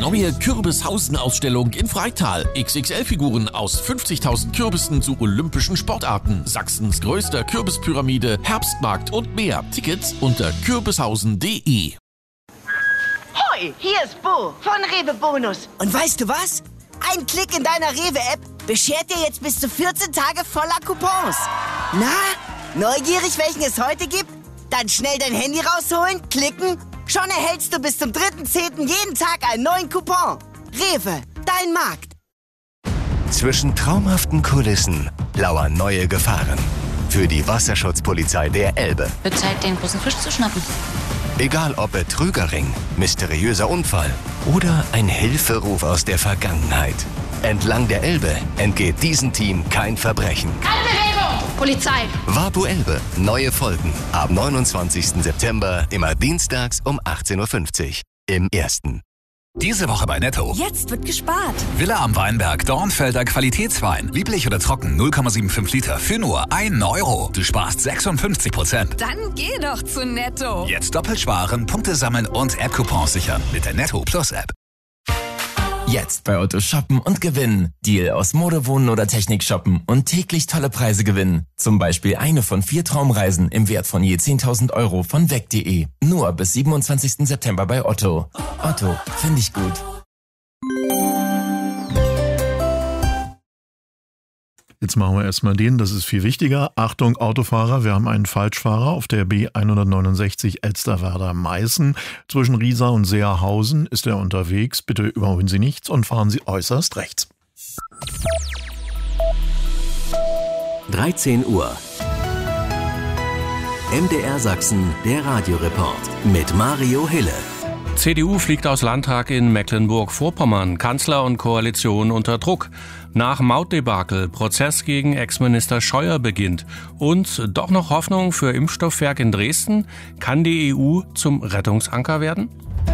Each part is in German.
Neue Kürbishausen-Ausstellung in Freital. XXL-Figuren aus 50.000 Kürbissen zu olympischen Sportarten. Sachsens größter Kürbispyramide, Herbstmarkt und mehr. Tickets unter kürbishausen.de. Hoi, hier ist Bo von Rewe Bonus. Und weißt du was? Ein Klick in deiner Rewe-App beschert dir jetzt bis zu 14 Tage voller Coupons. Na, neugierig, welchen es heute gibt? Dann schnell dein Handy rausholen, klicken. Schon erhältst du bis zum 3.10. jeden Tag einen neuen Coupon. Rewe, dein Markt. Zwischen traumhaften Kulissen lauern neue Gefahren. Für die Wasserschutzpolizei der Elbe. Wird Zeit, den großen Fisch zu schnappen. Egal ob Betrügerring, mysteriöser Unfall oder ein Hilferuf aus der Vergangenheit. Entlang der Elbe entgeht diesem Team kein Verbrechen. Keine Bewegung! Polizei! Vapo Elbe. Neue Folgen ab 29. September, immer dienstags um 18.50 Uhr im Ersten. Diese Woche bei Netto. Jetzt wird gespart. Villa am Weinberg, Dornfelder Qualitätswein. Lieblich oder trocken, 0,75 Liter für nur 1 Euro. Du sparst 56%. Dann geh doch zu Netto. Jetzt doppelt sparen, Punkte sammeln und App-Coupons sichern mit der Netto Plus App. Jetzt bei Otto shoppen und gewinnen. Deal aus Mode, Wohnen oder Technik shoppen und täglich tolle Preise gewinnen. Zum Beispiel eine von 4 Traumreisen im Wert von je 10.000 Euro von weg.de. Nur bis 27. September bei Otto. Otto, finde ich gut. Jetzt machen wir erstmal das ist viel wichtiger. Achtung, Autofahrer, wir haben einen Falschfahrer auf der B169 Elsterwerda-Meißen. Zwischen Riesa und Seerhausen ist er unterwegs. Bitte überholen Sie nichts und fahren Sie äußerst rechts. 13 Uhr. MDR Sachsen, der Radioreport mit Mario Hille. CDU fliegt aus Landtag in Mecklenburg-Vorpommern. Kanzler und Koalition unter Druck. Nach Mautdebakel, Prozess gegen Ex-Minister Scheuer beginnt. Und doch noch Hoffnung für Impfstoffwerk in Dresden? Kann die EU zum Rettungsanker werden?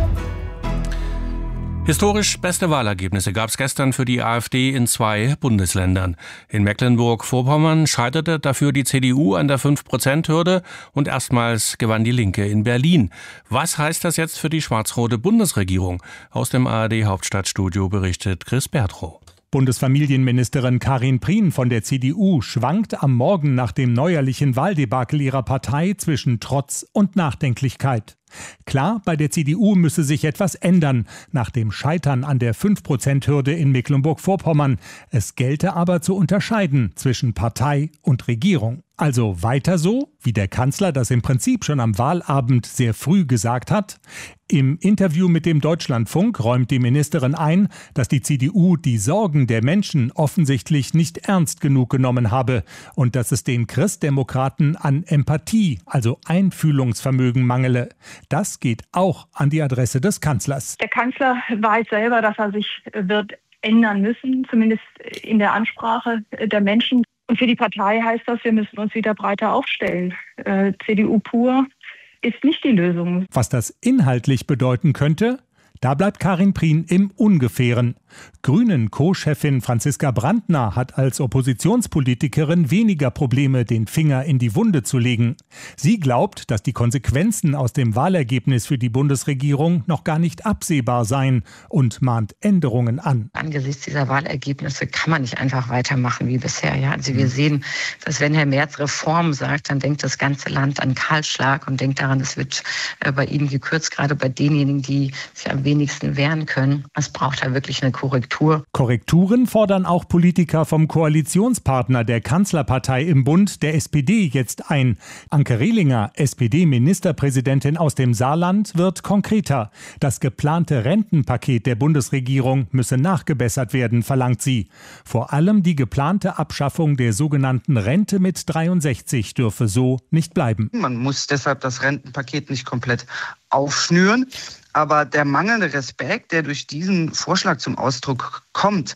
Historisch beste Wahlergebnisse gab es gestern für die AfD in 2 Bundesländern. In Mecklenburg-Vorpommern scheiterte dafür die CDU an der 5%-Hürde und erstmals gewann die Linke in Berlin. Was heißt das jetzt für die schwarz-rote Bundesregierung? Aus dem ARD-Hauptstadtstudio berichtet Chris Bertrow. Bundesfamilienministerin Karin Prien von der CDU schwankt am Morgen nach dem neuerlichen Wahldebakel ihrer Partei zwischen Trotz und Nachdenklichkeit. Klar, bei der CDU müsse sich etwas ändern, nach dem Scheitern an der 5%-Hürde in Mecklenburg-Vorpommern. Es gelte aber zu unterscheiden zwischen Partei und Regierung. Also weiter so, wie der Kanzler das im Prinzip schon am Wahlabend sehr früh gesagt hat. Im Interview mit dem Deutschlandfunk räumt die Ministerin ein, dass die CDU die Sorgen der Menschen offensichtlich nicht ernst genug genommen habe und dass es den Christdemokraten an Empathie, also Einfühlungsvermögen, mangele. Das geht auch an die Adresse des Kanzlers. Der Kanzler weiß selber, dass er sich wird ändern müssen, zumindest in der Ansprache der Menschen. Und für die Partei heißt das, wir müssen uns wieder breiter aufstellen. CDU pur ist nicht die Lösung. Was das inhaltlich bedeuten könnte, da bleibt Karin Prien im Ungefähren. Grünen-Co-Chefin Franziska Brandner hat als Oppositionspolitikerin weniger Probleme, den Finger in die Wunde zu legen. Sie glaubt, dass die Konsequenzen aus dem Wahlergebnis für die Bundesregierung noch gar nicht absehbar seien und mahnt Änderungen an. Angesichts dieser Wahlergebnisse kann man nicht einfach weitermachen wie bisher. Ja? Also wir sehen, dass wenn Herr Merz Reform sagt, dann denkt das ganze Land an Kahlschlag und denkt daran, es wird bei ihnen gekürzt, gerade bei denjenigen, die sich am wenigsten wehren können. Es braucht da wirklich eine Korrektur. Korrekturen fordern auch Politiker vom Koalitionspartner der Kanzlerpartei im Bund, der SPD, jetzt ein. Anke Rehlinger, SPD-Ministerpräsidentin aus dem Saarland, wird konkreter. Das geplante Rentenpaket der Bundesregierung müsse nachgebessert werden, verlangt sie. Vor allem die geplante Abschaffung der sogenannten Rente mit 63 dürfe so nicht bleiben. Man muss deshalb das Rentenpaket nicht komplett aufschnüren. Aber der mangelnde Respekt, der durch diesen Vorschlag zum Ausdruck kommt,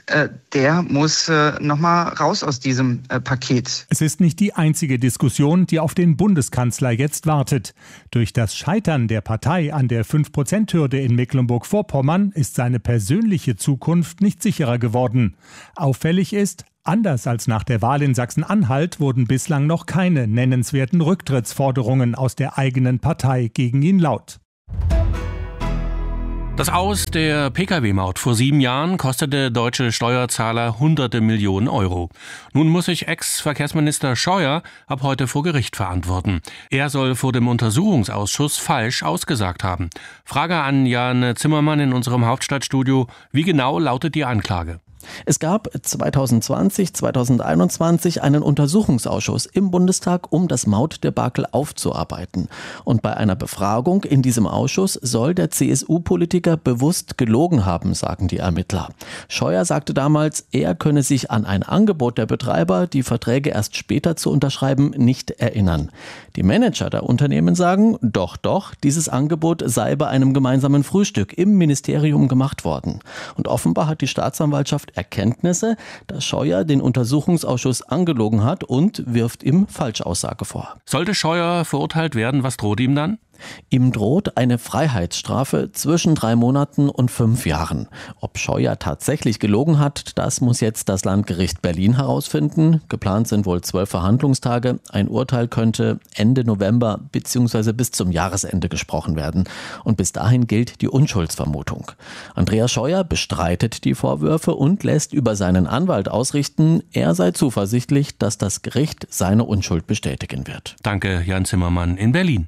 der muss nochmal raus aus diesem Paket. Es ist nicht die einzige Diskussion, die auf den Bundeskanzler jetzt wartet. Durch das Scheitern der Partei an der 5%-Hürde in Mecklenburg-Vorpommern ist seine persönliche Zukunft nicht sicherer geworden. Auffällig ist, anders als nach der Wahl in Sachsen-Anhalt wurden bislang noch keine nennenswerten Rücktrittsforderungen aus der eigenen Partei gegen ihn laut. Das Aus der Pkw-Maut vor 7 Jahren kostete deutsche Steuerzahler hunderte Millionen Euro. Nun muss sich Ex-Verkehrsminister Scheuer ab heute vor Gericht verantworten. Er soll vor dem Untersuchungsausschuss falsch ausgesagt haben. Frage an Jan Zimmermann in unserem Hauptstadtstudio. Wie genau lautet die Anklage? Es gab 2020, 2021 einen Untersuchungsausschuss im Bundestag, um das Mautdebakel aufzuarbeiten. Und bei einer Befragung in diesem Ausschuss soll der CSU-Politiker bewusst gelogen haben, sagen die Ermittler. Scheuer sagte damals, er könne sich an ein Angebot der Betreiber, die Verträge erst später zu unterschreiben, nicht erinnern. Die Manager der Unternehmen sagen, doch, dieses Angebot sei bei einem gemeinsamen Frühstück im Ministerium gemacht worden. Und offenbar hat die Staatsanwaltschaft Erkenntnisse, dass Scheuer den Untersuchungsausschuss angelogen hat und wirft ihm Falschaussage vor. Sollte Scheuer verurteilt werden, was droht ihm dann? Ihm droht eine Freiheitsstrafe zwischen 3 Monaten und 5 Jahren. Ob Scheuer tatsächlich gelogen hat, das muss jetzt das Landgericht Berlin herausfinden. Geplant sind wohl 12 Verhandlungstage. Ein Urteil könnte Ende November bzw. bis zum Jahresende gesprochen werden. Und bis dahin gilt die Unschuldsvermutung. Andreas Scheuer bestreitet die Vorwürfe und lässt über seinen Anwalt ausrichten, er sei zuversichtlich, dass das Gericht seine Unschuld bestätigen wird. Danke, Jan Zimmermann in Berlin.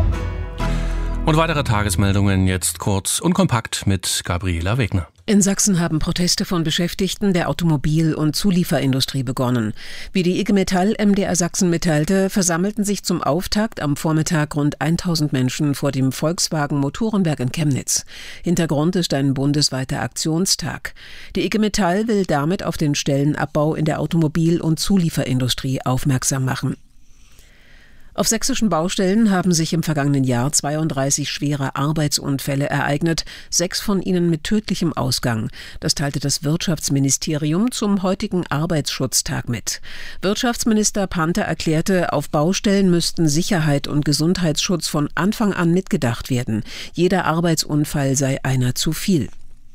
Und weitere Tagesmeldungen jetzt kurz und kompakt mit Gabriela Wegner. In Sachsen haben Proteste von Beschäftigten der Automobil- und Zulieferindustrie begonnen. Wie die IG Metall MDR Sachsen mitteilte, versammelten sich zum Auftakt am Vormittag rund 1000 Menschen vor dem Volkswagen Motorenwerk in Chemnitz. Hintergrund ist ein bundesweiter Aktionstag. Die IG Metall will damit auf den Stellenabbau in der Automobil- und Zulieferindustrie aufmerksam machen. Auf sächsischen Baustellen haben sich im vergangenen Jahr 32 schwere Arbeitsunfälle ereignet, 6 von ihnen mit tödlichem Ausgang. Das teilte das Wirtschaftsministerium zum heutigen Arbeitsschutztag mit. Wirtschaftsminister Panther erklärte, auf Baustellen müssten Sicherheit und Gesundheitsschutz von Anfang an mitgedacht werden. Jeder Arbeitsunfall sei einer zu viel.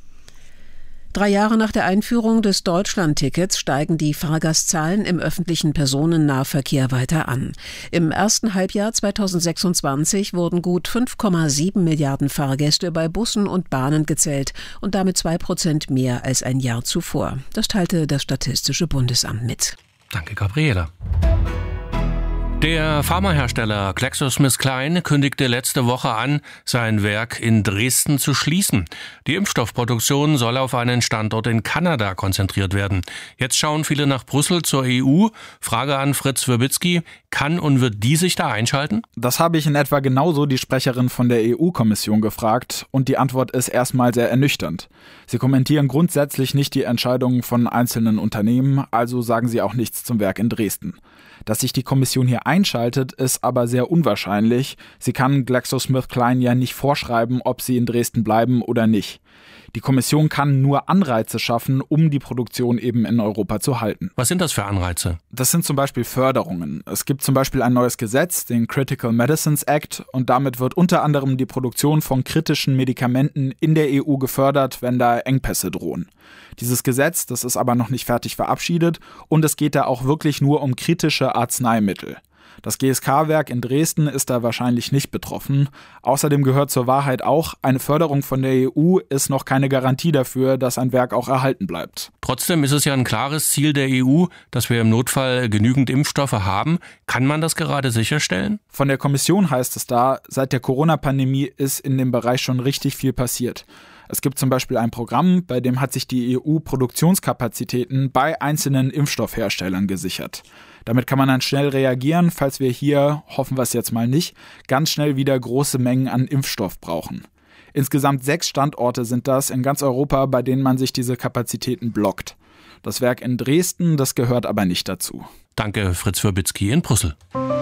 3 Jahre nach der Einführung des Deutschland-Tickets steigen die Fahrgastzahlen im öffentlichen Personennahverkehr weiter an. Im ersten Halbjahr 2026 wurden gut 5,7 Milliarden Fahrgäste bei Bussen und Bahnen gezählt und damit 2% mehr als ein Jahr zuvor. Das teilte das Statistische Bundesamt mit. Danke, Gabriela. Der Pharmahersteller GlaxoSmithKline kündigte letzte Woche an, sein Werk in Dresden zu schließen. Die Impfstoffproduktion soll auf einen Standort in Kanada konzentriert werden. Jetzt schauen viele nach Brüssel zur EU. Frage an Fritz Wierbitzki, kann und wird die sich da einschalten? Das habe ich in etwa genauso die Sprecherin von der EU-Kommission gefragt und die Antwort ist erstmal sehr ernüchternd. Sie kommentieren grundsätzlich nicht die Entscheidungen von einzelnen Unternehmen, also sagen sie auch nichts zum Werk in Dresden. Dass sich die Kommission hier einschaltet, ist aber sehr unwahrscheinlich. Sie kann GlaxoSmithKline ja nicht vorschreiben, ob sie in Dresden bleiben oder nicht. Die Kommission kann nur Anreize schaffen, um die Produktion eben in Europa zu halten. Was sind das für Anreize? Das sind zum Beispiel Förderungen. Es gibt zum Beispiel ein neues Gesetz, den Critical Medicines Act, und damit wird unter anderem die Produktion von kritischen Medikamenten in der EU gefördert, wenn da Engpässe drohen. Dieses Gesetz, das ist aber noch nicht fertig verabschiedet und es geht da auch wirklich nur um kritische Arzneimittel. Das GSK-Werk in Dresden ist da wahrscheinlich nicht betroffen. Außerdem gehört zur Wahrheit auch, eine Förderung von der EU ist noch keine Garantie dafür, dass ein Werk auch erhalten bleibt. Trotzdem ist es ja ein klares Ziel der EU, dass wir im Notfall genügend Impfstoffe haben. Kann man das gerade sicherstellen? Von der Kommission heißt es da, seit der Corona-Pandemie ist in dem Bereich schon richtig viel passiert. Es gibt zum Beispiel ein Programm, bei dem hat sich die EU Produktionskapazitäten bei einzelnen Impfstoffherstellern gesichert. Damit kann man dann schnell reagieren, falls wir hier, hoffen wir es jetzt mal nicht, ganz schnell wieder große Mengen an Impfstoff brauchen. Insgesamt 6 Standorte sind das in ganz Europa, bei denen man sich diese Kapazitäten blockt. Das Werk in Dresden, das gehört aber nicht dazu. Danke, Fritz Wierbitzki in Brüssel.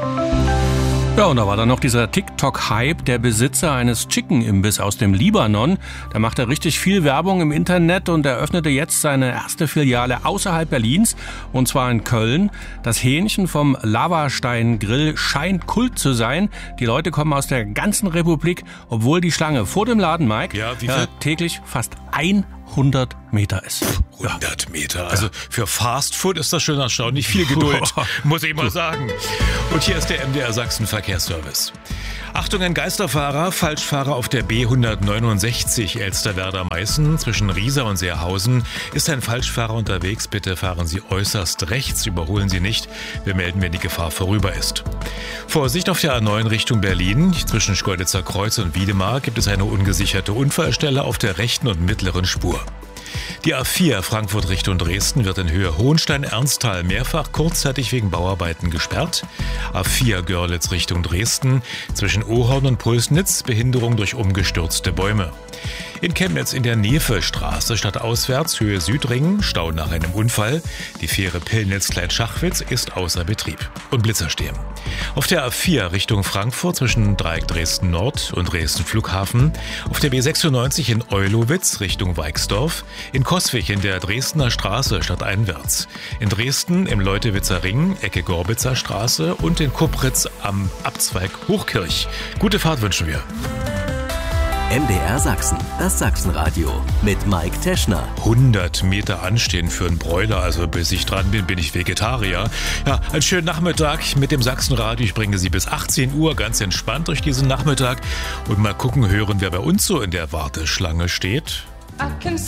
Ja, und da war dann noch dieser TikTok-Hype. Der Besitzer eines Chicken-Imbiss aus dem Libanon, da macht er richtig viel Werbung im Internet und eröffnete jetzt seine erste Filiale außerhalb Berlins, und zwar in Köln. Das Hähnchen vom Lavastein-Grill scheint Kult zu sein. Die Leute kommen aus der ganzen Republik, obwohl die Schlange vor dem Laden, Mike, täglich fast 100 Meter ist. 100 Meter. Also für Fast Food ist das schon erstaunlich viel Geduld, muss ich mal sagen. Und hier ist der MDR Sachsen Verkehrsservice. Achtung, ein Geisterfahrer, Falschfahrer auf der B169 Elsterwerda-Meißen zwischen Riesa und Seerhausen. Ist ein Falschfahrer unterwegs, bitte fahren Sie äußerst rechts, überholen Sie nicht. Wir melden, wenn die Gefahr vorüber ist. Vorsicht auf der A9 Richtung Berlin. Zwischen Schkeuditzer Kreuz und Wiedemar gibt es eine ungesicherte Unfallstelle auf der rechten und mittleren Spur. Die A4 Frankfurt Richtung Dresden wird in Höhe Hohenstein-Ernsthal mehrfach kurzzeitig wegen Bauarbeiten gesperrt. A4 Görlitz Richtung Dresden zwischen Ohorn und Pulsnitz Behinderung durch umgestürzte Bäume. In Chemnitz in der Nefe-Straße stadtauswärts Höhe Südring Stau nach einem Unfall. Die Fähre Pillnitz-Kleitschachwitz ist außer Betrieb und Blitzer stehen. Auf der A4 Richtung Frankfurt zwischen Dreieck Dresden Nord und Dresden Flughafen. Auf der B96 in Eulowitz Richtung Weixdorf. In Coswig in der Dresdner Straße stadteinwärts. In Dresden im Leutewitzer Ring Ecke Gorbitzer Straße und in Kupritz am Abzweig Hochkirch. Gute Fahrt wünschen wir. MDR Sachsen, das Sachsenradio mit Mike Teschner. 100 Meter anstehen für einen Broiler, also bis ich dran bin, bin ich Vegetarier. Ja, einen schönen Nachmittag mit dem Sachsenradio. Ich bringe Sie bis 18 Uhr ganz entspannt durch diesen Nachmittag und mal gucken, hören, wer bei uns so in der Warteschlange steht. I can